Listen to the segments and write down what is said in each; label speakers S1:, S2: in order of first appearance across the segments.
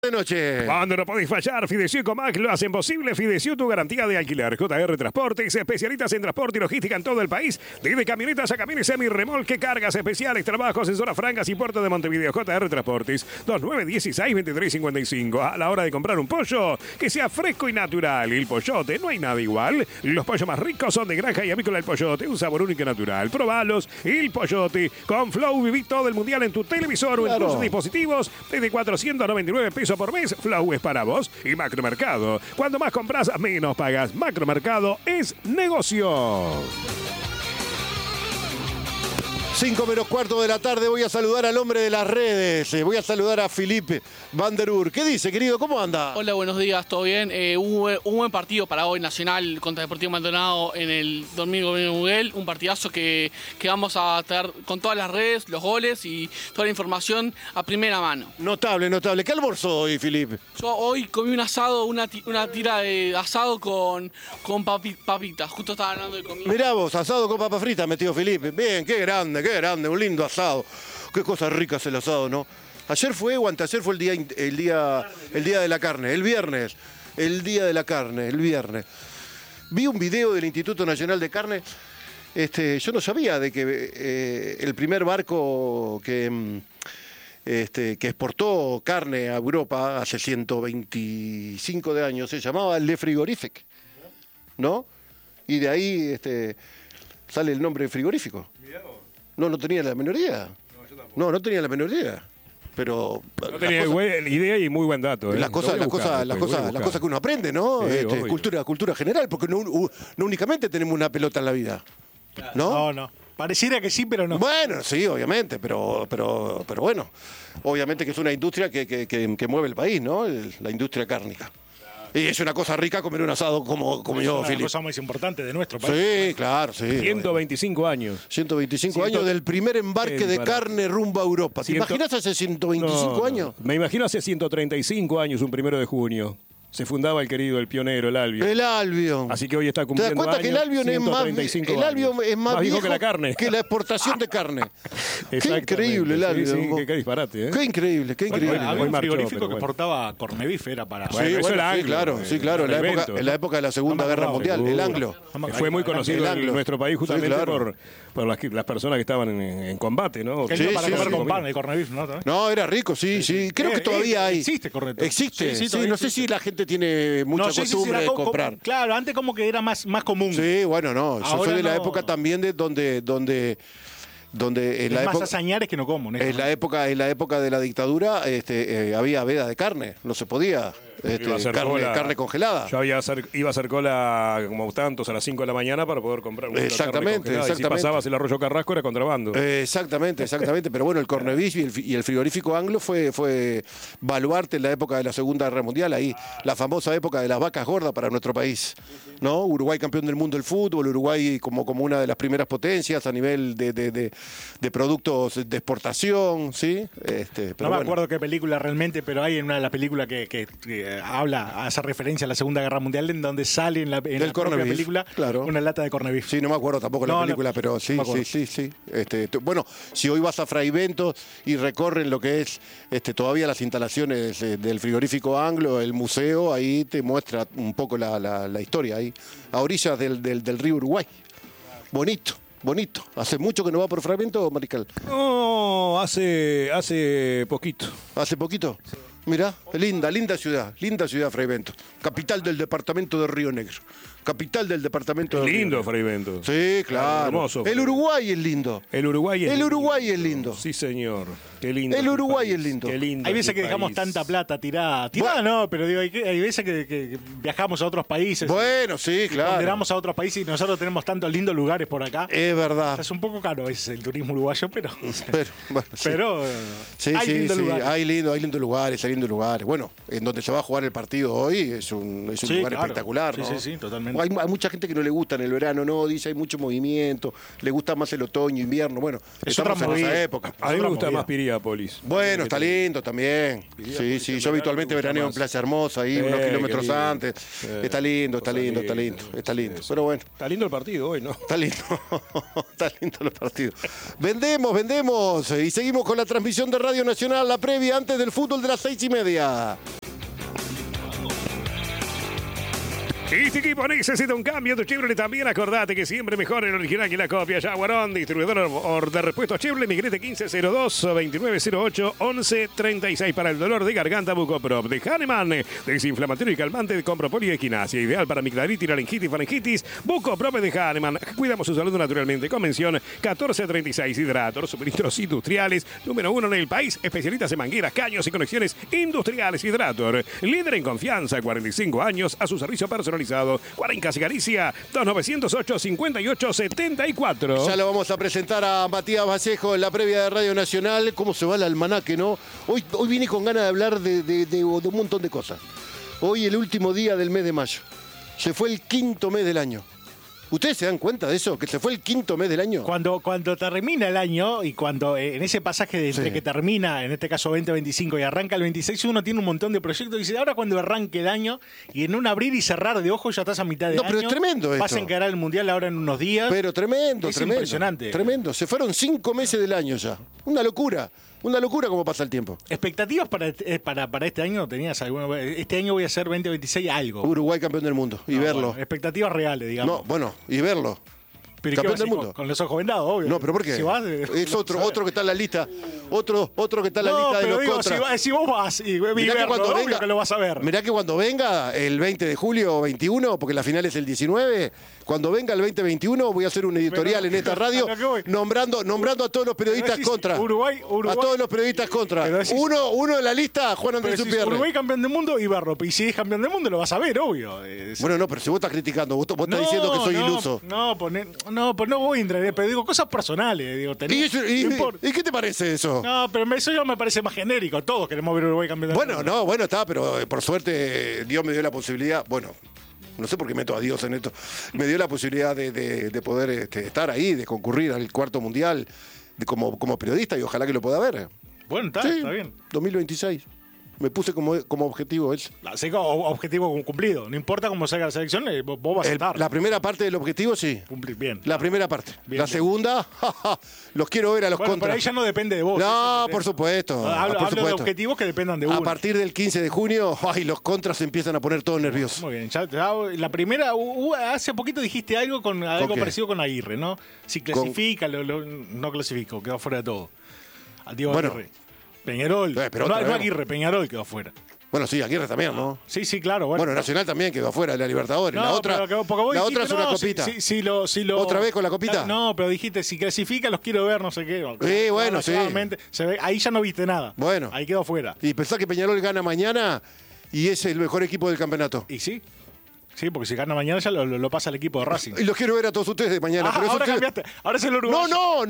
S1: De noche.
S2: Cuando no podéis fallar, Fidecio y Comac lo hacen posible. Fidecio, tu garantía de alquiler. JR Transportes, especialistas en transporte y logística en todo el país. Desde camionetas a camiones semi-remolque, cargas especiales, trabajos en zonas francas y puerto de Montevideo. JR Transportes, 2916-2355. A la hora de comprar un pollo, que sea fresco y natural. El Pollote, no hay nada igual. Los pollos más ricos son de granja y avícola El Pollote. Un sabor único y natural. Probalos. El Pollote. Con Flow viví todo el mundial en tu televisor o en tus dispositivos. Desde 499 pesos por mes. Flow es para vos. Y Macromercado. Cuando más compras, menos pagas. Macromercado es negocio.
S1: 5 menos cuarto de la tarde, voy a saludar al hombre de las redes. Voy a saludar a Philippe Van der Ur. ¿Qué dice, querido? ¿Cómo anda?
S3: Hola, buenos días, ¿todo bien? Un buen partido para hoy, Nacional contra Deportivo Maldonado en el Domingo Miguel. Un partidazo que vamos a tener con todas las redes, los goles y toda la información a primera mano.
S1: Notable, notable. ¿Qué almorzó hoy, Philippe?
S3: Yo hoy comí un asado, una tira de asado con papitas. Justo estaba hablando de comida.
S1: Mirá vos, asado con papa frita metido Philippe. Bien, qué grande, un lindo asado. Qué cosa rica es el asado, ¿no? Ayer fue o anteayer fue el día de la carne, el viernes. El día de la carne, el viernes. Vi un video del Instituto Nacional de Carne. Yo no sabía de que el primer barco que exportó carne a Europa hace 125 de años se llamaba Le Frigorifique, ¿no? Y de ahí sale el nombre frigorífico. No tenía la menor idea. No tenía la menor idea. Pero
S2: no tenía idea y muy buen dato.
S1: Las cosas que uno aprende, ¿no?
S2: Sí,
S1: cultura general, porque no únicamente tenemos una pelota en la vida. ¿No?
S4: No. Pareciera que sí, pero no.
S1: Bueno, sí, obviamente, pero bueno. Obviamente que es una industria que mueve el país, ¿no? La industria cárnica. Y es una cosa rica comer un asado como yo, Filipe.
S4: Es una cosa más importante de nuestro país.
S1: Sí, claro, sí.
S2: 125 años.
S1: 125 años del primer embarque de carne rumbo a Europa. ¿Te imaginas hace 125 años?
S2: Me imagino hace 135 años, un 1 de junio. Se fundaba el pionero, el Albion.
S1: El Albion.
S2: Así que hoy está cumpliendo
S1: años. ¿Te das cuenta que el Albion es más viejo
S2: que la carne?
S1: Que la exportación de carne. Qué increíble el Albion.
S2: Sí, qué disparate, ¿eh?
S1: Qué increíble.
S4: Había un frigorífico que exportaba Corned era para...
S1: Sí, claro. En la época de la Segunda Guerra Mundial, el Anglo.
S2: Fue muy conocido en nuestro país justamente por las personas que estaban en combate, ¿no?
S4: Para comer con pan, el Corned Beef, ¿no?
S1: No, era rico, sí. Creo que todavía hay.
S4: Existe Corned Beef.
S1: Existe, sí. No sé si la gente tiene mucha costumbre de comprar.
S4: Claro, antes como que era más común.
S1: Sí, bueno, no. Yo soy de la época también de donde en la
S4: más
S1: época
S4: hazañares que no como.
S1: En la época de la dictadura había veda de carne, no se podía. Carne congelada.
S2: Yo iba a hacer cola como tantos a las 5 de la mañana para poder comprar una
S1: exactamente.
S2: Y si pasabas el Arroyo Carrasco era contrabando.
S1: Exactamente. Pero bueno, el Corned Beef y el frigorífico Anglo fue baluarte en la época de la Segunda Guerra Mundial, ahí la famosa época de las vacas gordas para nuestro país, ¿no? Uruguay campeón del mundo del fútbol, Uruguay como una de las primeras potencias a nivel de productos de exportación, ¿sí?
S4: No me acuerdo qué película realmente, pero hay en una de las películas que hace referencia a la Segunda Guerra Mundial, en donde sale en la propia película una lata de Corned Beef.
S1: Sí, no me acuerdo tampoco la película, pero sí. Bueno, si hoy vas a Fraiventos y recorren lo que es todavía las instalaciones del frigorífico Anglo, el museo, ahí te muestra un poco la historia, ahí, a orillas del río Uruguay. Bonito. ¿Hace mucho que no va por Fraiventos, Mariscal?
S2: No, hace poquito.
S1: ¿Hace poquito? Sí. Mirá, linda ciudad Fraiventos, capital del departamento de Río Negro.
S2: Lindo Fraiventos.
S1: Sí, claro.
S2: Hermoso.
S1: El Uruguay es lindo.
S2: El Uruguay es lindo. Sí, señor. Qué lindo.
S1: El Uruguay es lindo.
S2: Qué lindo.
S4: Hay veces que dejamos tanta plata tirada. No, pero digo, hay veces que viajamos a otros países.
S1: Bueno, sí, claro.
S4: Ponderamos a otros países y nosotros tenemos tantos lindos lugares por acá.
S1: Es verdad.
S4: O sea, es un poco caro el turismo uruguayo, pero
S1: sí.
S4: hay lindos lugares.
S1: Hay lindos lugares. Bueno, en donde se va a jugar el partido hoy es un lugar espectacular, ¿no?
S4: Sí, totalmente.
S1: Hay mucha gente que no le gusta en el verano, no, dice hay mucho movimiento, le gusta más el otoño, invierno, bueno, estamos en esa época.
S2: A mí me gusta más Piriápolis.
S1: Bueno, está lindo también. Sí, yo habitualmente veraneo en Playa Hermosa, ahí unos kilómetros antes. Está lindo. Pero bueno.
S2: Está lindo el partido hoy, ¿no?
S1: Está lindo el partido. Vendemos y seguimos con la transmisión de Radio Nacional, la previa antes del fútbol de las 6 6:30.
S2: Este equipo necesita un cambio. Tu Chevrolet también. Acordate que siempre mejor el original que la copia. Jaguarón, distribuidor de repuestos Chevrolet. Migrete 1502-2908-1136 para el dolor de garganta. Bucoprop de Hahnemann. Desinflamatorio y calmante con propóleo y equinacia. Ideal para amigdalitis, laringitis, faringitis. Bucoprop de Hahnemann. Cuidamos su salud naturalmente. Convención 1436. Hidrator. Suministros industriales. Número 1 en el país. Especialistas en mangueras, caños y conexiones industriales. Hidrator. Líder en confianza. 45 años. A su servicio personal. Cuarencas y Galicia, 2908-5874.
S1: Ya lo vamos a presentar a Matías Vallejo en la previa de Radio Nacional. ¿Cómo se va el almanaque, no? Hoy vine con ganas de hablar de un montón de cosas. Hoy el último día del mes de mayo. Se fue el 5.º mes del año. ¿Ustedes se dan cuenta de eso? ¿Que se fue el 5.º mes del año?
S4: Cuando termina el año y cuando en ese pasaje de entre que termina, en este caso 2025 y arranca el 26, uno tiene un montón de proyectos y dice, ahora cuando arranque el año y en un abrir y cerrar de ojos ya estás a mitad de año.
S1: No, pero es tremendo esto.
S4: Vas a encarar el Mundial ahora en unos días.
S1: Pero tremendo,
S4: es
S1: tremendo.
S4: Impresionante.
S1: Tremendo. Se fueron 5 meses del año ya. Una locura. Una locura cómo pasa el tiempo.
S4: ¿Expectativas para este año tenías alguna? Este año voy a hacer 2026 algo.
S1: Uruguay campeón del mundo. Y verlo.
S4: Bueno, expectativas reales, digamos.
S1: No, bueno, y verlo.
S4: Pero
S1: campeón del mundo.
S4: Con los ojos vendados, obvio.
S1: No, pero ¿por qué?
S4: Si vas,
S1: es otro que está en la lista. Otro que está en la lista de los contras.
S4: Si vos vas y verlo,
S1: cuando venga,
S4: que lo vas a ver.
S1: Mirá que cuando venga el 20 de julio o 21, porque la final es el 19, cuando venga el 2021 voy a hacer un editorial en esta radio nombrando a todos los periodistas contra.
S4: Uruguay.
S1: A todos los periodistas contra. Uno en la lista, Juan Andrés Upierre.
S4: Uruguay campeón del mundo y verlo. Y si es campeón del mundo lo vas a ver, obvio.
S1: Bueno, no, pero si vos estás criticando, vos estás diciendo que soy iluso.
S4: No voy a entrar, pero digo cosas personales. Digo,
S1: ¿Y qué te parece eso?
S4: No, pero eso ya me parece más genérico. Todos queremos ver Uruguay campeón del mundo.
S1: Bueno, está, pero por suerte Dios me dio la posibilidad, no sé por qué meto a Dios en esto, me dio la posibilidad de poder estar ahí, de concurrir al cuarto mundial como periodista y ojalá que lo pueda ver.
S4: Bueno, está bien.
S1: 2026. Me puse como objetivo ese.
S4: Objetivo cumplido. No importa cómo salga la selección, vos vas a estar.
S1: La primera parte del objetivo, sí.
S4: Cumplir bien.
S1: La primera parte. La segunda, los quiero ver a los contras.
S4: Pero ahí ya no depende de vos.
S1: No, por supuesto.
S4: Hablo de objetivos que dependan de uno.
S1: A partir del 15 de junio, los contras se empiezan a poner todos nerviosos.
S4: Muy bien. Ya, la primera, hace poquito dijiste algo parecido con Aguirre, ¿no? Si clasifica, no clasificó, quedó fuera de todo. Diego Aguirre. Peñarol. No Aguirre, Peñarol quedó fuera.
S1: Bueno, sí, Aguirre también, ¿no?
S4: Sí, claro.
S1: Bueno, Nacional también quedó afuera de la Libertadores.
S4: No,
S1: la otra es una copita. ¿Otra vez con la copita?
S4: No, pero dijiste, si clasifica los quiero ver, no sé qué.
S1: Bueno, sí.
S4: Ahí ya no viste nada.
S1: Bueno.
S4: Ahí quedó fuera.
S1: Y pensás que Peñarol gana mañana y es el mejor equipo del campeonato.
S4: Y sí. Sí, porque si gana mañana ya lo pasa el equipo de Racing.
S1: Y los quiero ver a todos ustedes de mañana. Pero
S4: ahora cambiaste. Ahora es el Uruguay.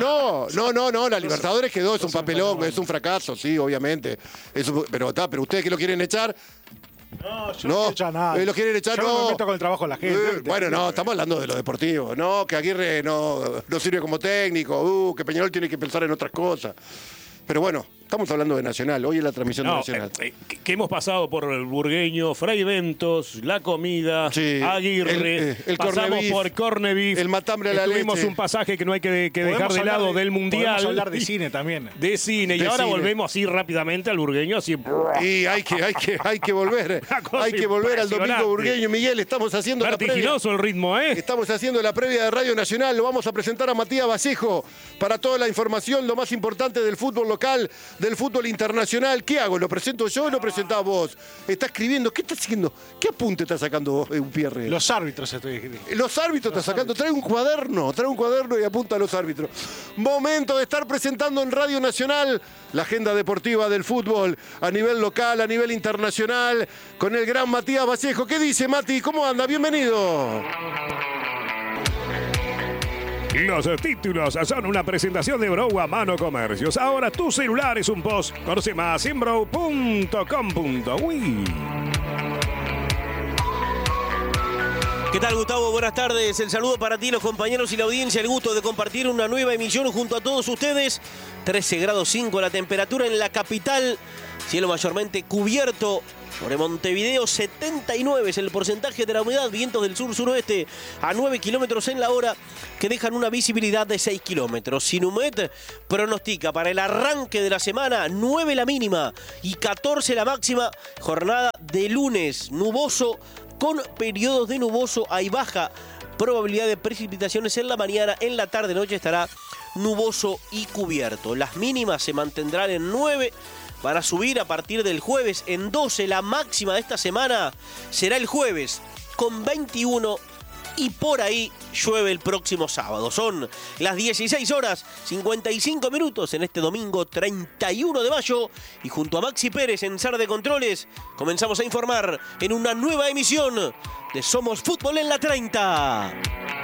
S1: No. La Libertadores quedó, es un papelón, es un fracaso, sí, obviamente. Pero ustedes que lo quieren echar.
S4: No, yo no quiero nada.
S1: Lo quieren echar,
S4: yo no me meto con el trabajo de la gente.
S1: Bueno, estamos hablando de lo deportivo. No, que Aguirre no sirve como técnico. Que Peñarol tiene que pensar en otras cosas. Pero bueno, estamos hablando de Nacional. Hoy es la transmisión de Nacional.
S2: Que hemos pasado por el Burgueño, Fray Ventos, La Comida, Aguirre, pasamos por Cornevif,
S1: el matambre a la leche.
S2: Tuvimos un pasaje que no hay que dejar de lado del Mundial.
S4: Podemos hablar de cine también.
S2: De cine. Y ahora volvemos así rápidamente al Burgueño. Así.
S1: Y hay que volver. Hay que volver al domingo burgueño. Miguel, estamos haciendo la previa.
S2: Vertiginoso el ritmo, ¿eh?
S1: Estamos haciendo la previa de Radio Nacional. Lo vamos a presentar a Matías Vallejo para toda la información, lo más importante del fútbol local, del fútbol internacional. ¿Qué hago? ¿Lo presento yo o lo presentás vos? Está escribiendo. ¿Qué está haciendo? ¿Qué apunte está sacando vos, Upierre?
S4: Los árbitros estoy escribiendo.
S1: Los árbitros está sacando. Trae un cuaderno y apunta a los árbitros. Momento de estar presentando en Radio Nacional la agenda deportiva del fútbol a nivel local, a nivel internacional, con el gran Matías Vallejo. ¿Qué dice, Mati? ¿Cómo anda? Bienvenido.
S2: Los títulos son una presentación de Bro a Mano Comercios. Ahora tu celular es un post. Conoce más en bro.com.uy.
S5: ¿Qué tal, Gustavo? Buenas tardes. El saludo para ti, los compañeros y la audiencia. El gusto de compartir una nueva emisión junto a todos ustedes. 13 grados 5 la temperatura en la capital. Cielo mayormente cubierto Sobre Montevideo, 79 es el porcentaje de la humedad. Vientos del sur-suroeste a 9 kilómetros en la hora que dejan una visibilidad de 6 kilómetros. Sinumet pronostica para el arranque de la semana 9 la mínima y 14 la máxima. Jornada de lunes, nuboso con periodos de nuboso. Hay baja probabilidad de precipitaciones en la mañana. En la tarde-noche estará nuboso y cubierto. Las mínimas se mantendrán en 9. Van a subir a partir del jueves en 12. La máxima de esta semana será el jueves con 21 y por ahí llueve el próximo sábado. Son las 16 horas 55 minutos en este domingo 31 de mayo y junto a Maxi Pérez en Sar de Controles comenzamos a informar en una nueva emisión de Somos Fútbol en la 30.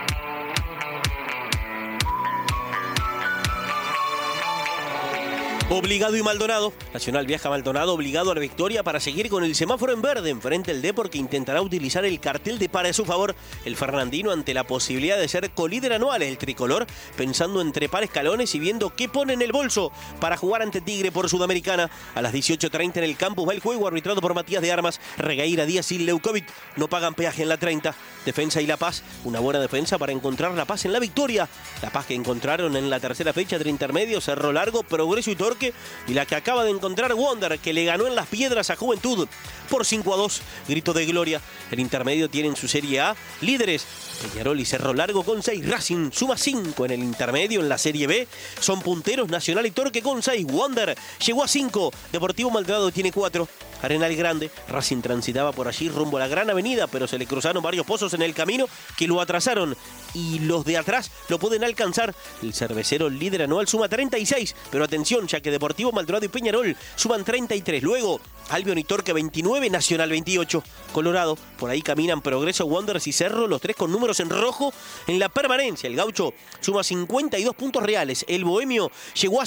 S5: Obligado y Maldonado. Nacional viaja a Maldonado obligado a la victoria para seguir con el semáforo en verde. Enfrente el Depor que intentará utilizar el cartel de para a su favor. El fernandino ante la posibilidad de ser colíder anual. El tricolor pensando en trepar escalones y viendo qué pone en el bolso para jugar ante Tigre por Sudamericana. A las 18:30 en el campus va el juego arbitrado por Matías de Armas. Regueira, Díaz y Leukovic no pagan peaje en la 30. Defensa y La Paz. Una buena defensa para encontrar La Paz en la victoria. La Paz que encontraron en la tercera fecha de intermedio. Cerro Largo, Progreso y Torque. Y la que acaba de encontrar Wander, que le ganó en las piedras a Juventud por 5-2. Grito de gloria. El intermedio tiene en su Serie A líderes Peñarol y Cerro Largo con 6. Racing suma 5 en el intermedio. En la Serie B son punteros Nacional y Torque con 6. Wander llegó a 5. Deportivo Maldonado tiene 4. Arenal Grande. Racing transitaba por allí rumbo a la Gran Avenida, pero se le cruzaron varios pozos en el camino que lo atrasaron. Y los de atrás lo pueden alcanzar. El cervecero líder anual suma 36. Pero atención, ya que Deportivo Maldonado y Peñarol suman 33. Luego, Albion y Torque 29, Nacional 28. Colorado, por ahí caminan Progreso, Wanderers y Cerro, los tres con números en rojo en la permanencia. El Gaucho suma 52 puntos reales. El Bohemio llegó a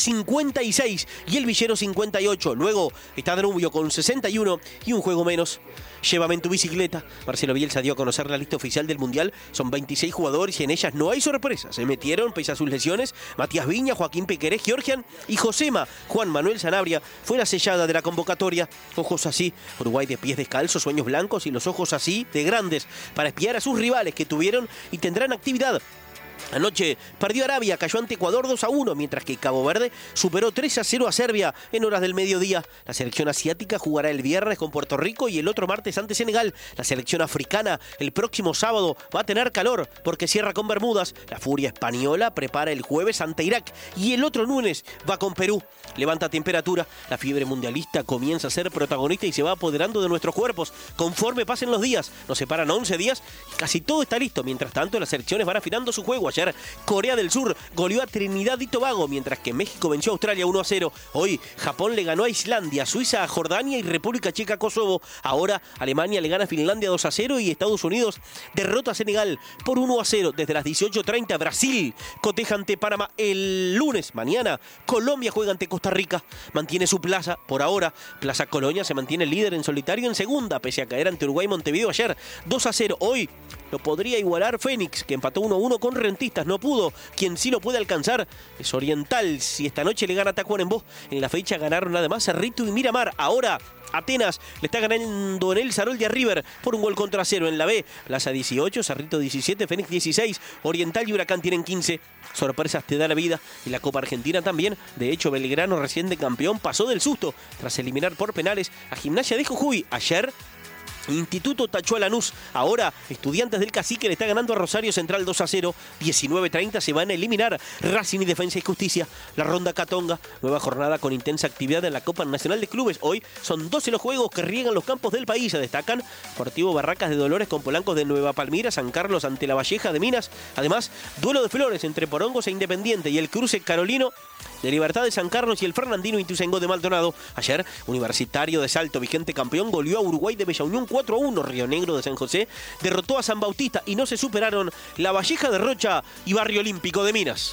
S5: 56 y el Villero 58. Luego está Danubio con 61 y un juego menos. Llévame en tu bicicleta. Marcelo Bielsa dio a conocer la lista oficial del Mundial. Son 26 jugadores y en ellas no hay sorpresas. Se metieron, pese a sus lesiones, Matías Viña, Joaquín Pequeré, Georgian y Josema. Juan Manuel Sanabria fue la sellada de la convocatoria. Ojos así, Uruguay de pies descalzos, sueños blancos y los ojos así de grandes para espiar a sus rivales que tuvieron y tendrán actividad. Anoche perdió Arabia, cayó ante Ecuador 2-1, mientras que Cabo Verde superó 3-0 a Serbia en horas del mediodía. La selección asiática jugará el viernes con Puerto Rico y el otro martes ante Senegal. La selección africana el próximo sábado va a tener calor porque cierra con Bermudas. La furia española prepara el jueves ante Irak y el otro lunes va con Perú. Levanta temperatura, la fiebre mundialista comienza a ser protagonista y se va apoderando de nuestros cuerpos. Conforme pasen los días, nos separan 11 días y casi todo está listo. Mientras tanto, las selecciones van afinando su juego. Ayer Corea del Sur goleó a Trinidad y Tobago, mientras que México venció a Australia 1-0. Hoy Japón le ganó a Islandia, Suiza a Jordania y República Checa a Kosovo. Ahora Alemania le gana a Finlandia 2-0 y Estados Unidos derrota a Senegal por 1-0. Desde las 18:30 Brasil coteja ante Panamá. El lunes, mañana, Colombia juega ante Costa Rica. Mantiene su plaza por ahora. Plaza Colonia se mantiene líder en solitario en segunda, pese a caer ante Uruguay y Montevideo ayer 2-0. Hoy lo podría igualar Fénix, que empató 1-1 con Rentistas. No pudo. Quien sí lo puede alcanzar es Oriental. Si esta noche le gana Tacuarembó. En la fecha ganaron además Cerrito y Miramar. Ahora Atenas le está ganando en el Saroldia River por 1-0 en la B. Plaza 18, Cerrito 17, Fénix 16. Oriental y Huracán tienen 15. Sorpresas te da la vida y la Copa Argentina también. De hecho, Belgrano, recién de campeón, pasó del susto tras eliminar por penales a Gimnasia de Jujuy. Ayer Instituto tachó a Lanús. Ahora Estudiantes del Cacique le está ganando a Rosario Central 2-0. 19:30 se van a eliminar Racing y Defensa y Justicia. La ronda Catonga, nueva jornada con intensa actividad en la Copa Nacional de Clubes. Hoy son 12 los juegos que riegan los campos del país. Se destacan Deportivo Barracas de Dolores con Polancos de Nueva Palmira, San Carlos ante La Valleja de Minas. Además, duelo de flores entre Porongos e Independiente y el cruce carolino de Libertad de San Carlos y el Fernandino Ituzaingó de Maldonado. Ayer, Universitario de Salto, vigente campeón, goleó a Uruguay de Bella Unión 4-1. Río Negro de San José derrotó a San Bautista y no se superaron La Valleja de Rocha y Barrio Olímpico de Minas.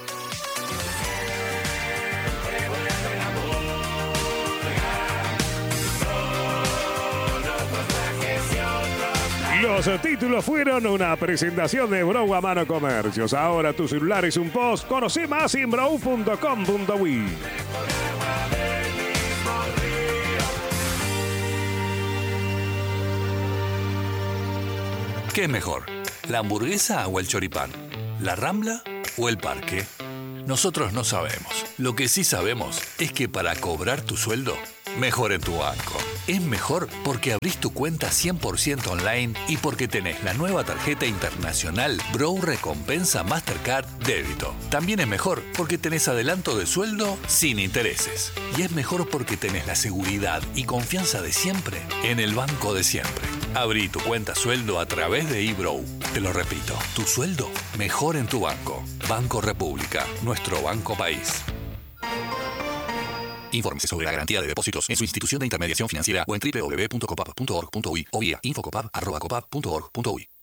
S2: Los títulos fueron una presentación de Brow a Mano Comercios. Ahora tu celular es un post. Conoce más en brow.com.uy.
S6: ¿Qué es mejor? ¿La hamburguesa o el choripán? ¿La Rambla o el parque? Nosotros no sabemos. Lo que sí sabemos es que para cobrar tu sueldo, mejor en tu banco. Es mejor porque abrís tu cuenta 100% online y porque tenés la nueva tarjeta internacional Bro Recompensa Mastercard Débito. También es mejor porque tenés adelanto de sueldo sin intereses. Y es mejor porque tenés la seguridad y confianza de siempre en el banco de siempre. Abrí tu cuenta sueldo a través de eBrow. Te lo repito, tu sueldo mejor en tu banco. Banco República, nuestro banco país. Infórmese sobre la garantía de depósitos en su institución de intermediación financiera o en www.copap.org.uy o vía infocopap@copap.org.uy.